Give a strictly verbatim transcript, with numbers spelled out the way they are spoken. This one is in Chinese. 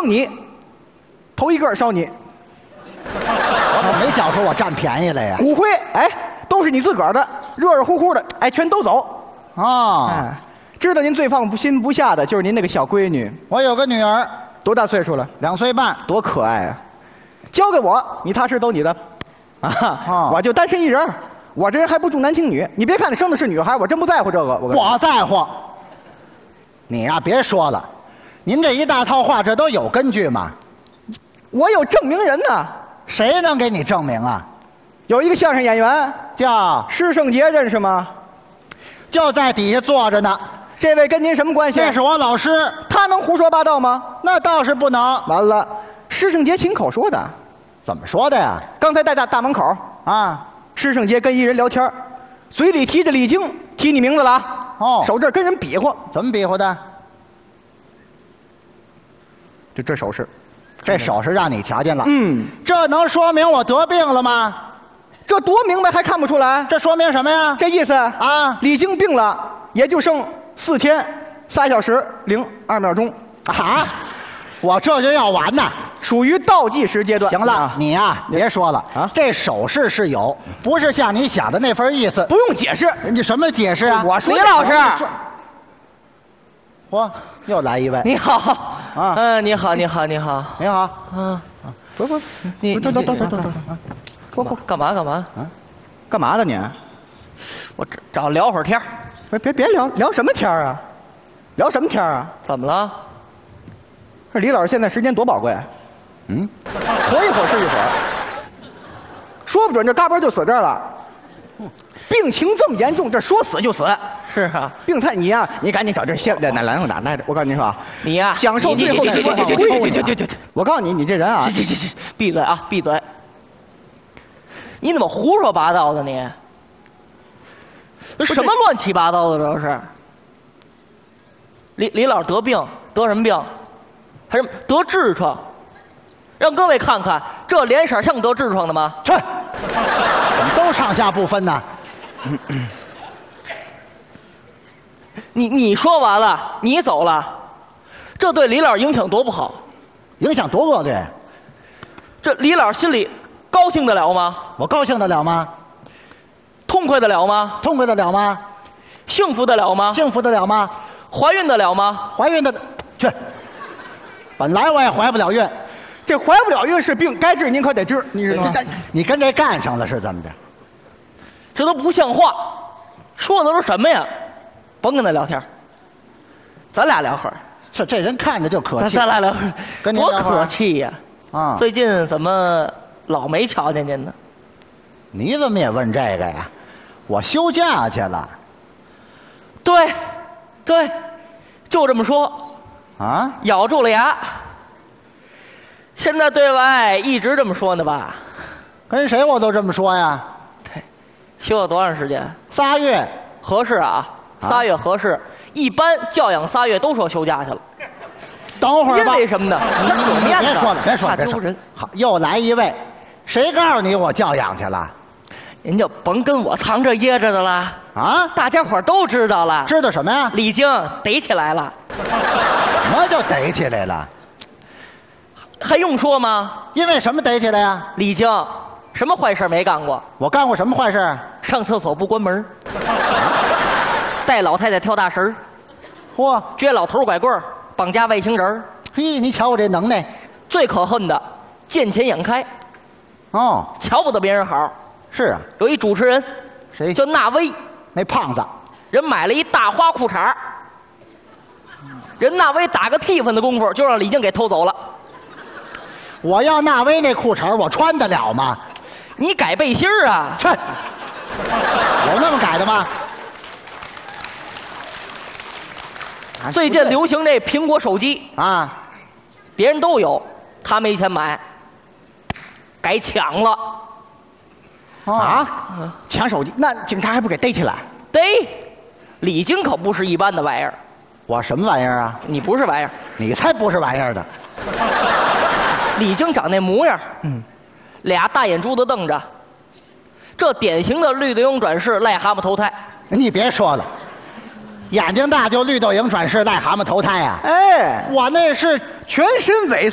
坑你，头一个烧你。 我可没觉出我占便宜来呀。 骨灰，哎，都是你自个儿的，热热乎乎的，哎，全都走。 哦， 哎，知道您最放不心不下的就是您那个小闺女， 我有个女儿， 多大岁数了？ 两岁半， 多可爱啊！交给我，你踏实都你的，啊， 哦我就单身一人，我这人还不重男轻女。你别看你生的是女孩，我真不在乎这个。我跟你我在乎。你呀、别说了，您这一大套话，这都有根据吗？ 我有证明人呢。 谁能给你证明啊？ 有一个相声演员叫施圣杰，认识吗？ 就在底下坐着呢， 这位跟您什么关系？ 这是我老师。 他能胡说八道吗？ 那倒是不能。 完了，施圣杰亲口说的。 怎么说的呀？ 刚才在大大门口， 啊， 施圣杰跟一人聊天，嘴里提着李菁，提你名字了啊。 哦手这儿跟人比划， 怎么比划的？ 就这手势。 这手势让你瞧见了。 嗯， 这能说明我得病了吗？ 这多明白还看不出来？ 这说明什么呀？ 这意思啊， 李菁病了，也就剩四天仨小时零二秒钟啊，我这就要完呐！ 属于倒计时阶段。 行了， 啊你呀、别说了啊这手势是有，不是像你想的那份意思。 不用解释。 人家什么解释啊？ 我说李老师， 嚯，又来一位。 你好啊嗯，你好，你好，你好， 你好， 嗯， 不不， 你等等等等等等， 不不，干嘛干嘛？ 干嘛呢你？ 我找找聊会儿天儿别别别聊聊什么天儿啊？聊什么天儿啊？ 怎么了？ 这李老师现在时间多宝贵， 嗯， 活一会儿是一会儿，说不准这嘎嘣就死这儿了。病情这么严重，这说死就死。 是啊， 病态你呀、你赶紧找这现在来来来来，我告诉您说啊， 你呀， 享受你最后的时光。 这这这这这这这这我告诉你，你这人啊， 这这这闭嘴啊，闭嘴！你怎么胡说八道的你？这什么乱七八糟的这是？李李老师得病得什么病？还是得痔疮？让各位看看，这脸色像得痔疮的吗？ 去，怎么都上下不分呢？ 你你说完了，你走了，这对李老师影响多不好？ 影响多恶劣， 这李老师心里高兴得了吗？ 我高兴得了吗？ 痛快得了吗？ 痛快得了吗？ 幸福得了吗？ 幸福得了吗？ 怀孕得了吗？ 怀孕的去，本来我也怀不了孕， 这怀不了孕是病，该治您可得治，你知道吗？ 这你跟这干上了是怎么着？ 这都不像话，说的都是什么呀？甭跟他聊天，咱俩聊会儿。 这这人看着就可咱气。 咱俩聊会儿，多跟您聊会儿可气呀！ 啊！ 最近怎么老没瞧见您呢？ 你怎么也问这个呀？我休假去了对，对，就这么说， 啊！ 咬住了牙。现在对外一直这么说呢吧？ 跟谁我都这么说呀。 对，休了多长时间？ 仨月， 合适啊， 啊仨月合适。一般教养仨月都说休假去了， 等会儿吧。 因为什么呢？他你有面子， 别说了，别说了，别说了怕丢人。 好，又来一位，谁告诉你我教养去了？ 您就甭跟我藏着掖着的了， 啊？ 大家伙儿都知道了。 知道什么呀？ 李菁逮起来了， 什么就逮起来了？ 还用说吗？ 因为什么逮起来呀？ 李菁什么坏事没干过？ 我干过什么坏事？ 上厕所不关门，带老太太跳大神儿， 嚯， 撅老头拐棍儿，绑架外星人儿。 嘿，你瞧我这能耐。 最可恨的，见钱眼开， 哦， 瞧不得别人好。 是啊， 有一主持人谁？ 叫纳威， 那胖子。 人买了一大花裤衩儿，人纳威打个替分的功夫，就让李菁给偷走了。 我要纳威那裤衩，我穿得了吗？ 你改背心儿啊？ 去，有那么改的吗？ 最近流行这苹果手机， 啊， 别人都有，他没钱买，改抢了。 啊，抢手机，那警察还不给逮起来？ 逮，李菁可不是一般的玩意儿， 我什么玩意儿啊？ 你不是玩意儿。 你才不是玩意儿的。 李菁长那模样，嗯，俩大眼珠子瞪着，这典型的绿豆蝇转世癞蛤蟆投胎。 你别说了，眼睛大就绿豆蝇转世癞蛤蟆投胎呀、 哎， 我那是全身萎